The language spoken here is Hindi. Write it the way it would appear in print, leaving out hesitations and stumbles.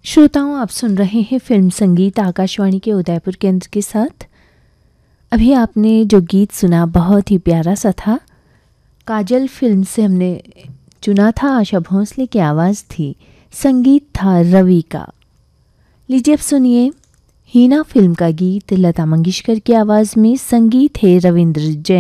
श्रोताओं, आप सुन रहे हैं फिल्म संगीत आकाशवाणी के उदयपुर केंद्र के साथ। अभी आपने जो गीत सुना बहुत ही प्यारा सा था। काजल फिल्म से हमने चुना था, आशा भोंसले की आवाज़ थी, संगीत था रवि का। लीजिए अब सुनिए हीना फिल्म का गीत लता मंगेशकर की आवाज़ में, संगीत है रविंद्र जैन